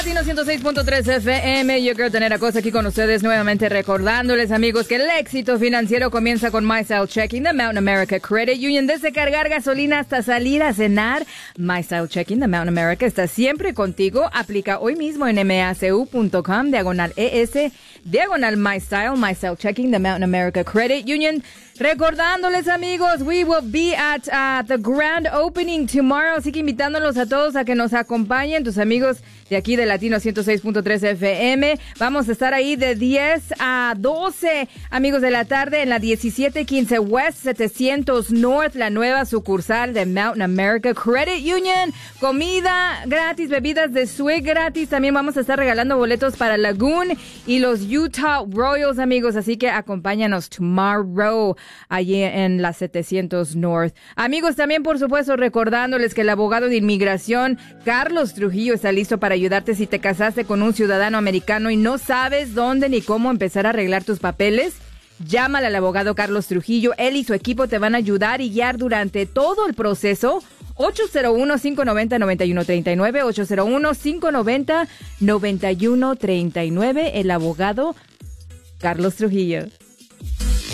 Latino 106.3 FM, yo quiero tener a cosa aquí con ustedes nuevamente recordándoles, amigos, que el éxito financiero comienza con MyStyle Checking de Mountain America Credit Union. Desde cargar gasolina hasta salir a cenar, MyStyle Checking de Mountain America está siempre contigo. Aplica hoy mismo en macu.com/ES, /MyStyle, MyStyle Checking de Mountain America Credit Union. Recordándoles, amigos, we will be at the grand opening tomorrow, así que invitándolos a todos a que nos acompañen, tus amigos de aquí de Latino 106.3 FM. Vamos a estar ahí de 10 a 12, amigos, de la tarde en la 1715 West 700 North, la nueva sucursal de Mountain America Credit Union. Comida gratis, bebidas de Swig gratis. También vamos a estar regalando boletos para Lagoon y los Utah Royals, amigos, así que acompáñanos tomorrow allí en la 700 North. Amigos, también por supuesto recordándoles que el abogado de inmigración Carlos Trujillo está listo para ayudarte si te casaste con un ciudadano americano y no sabes dónde ni cómo empezar a arreglar tus papeles. Llámale al abogado Carlos Trujillo. Él y su equipo te van a ayudar y guiar durante todo el proceso. 801-590-9139, 801-590-9139, el abogado Carlos Trujillo.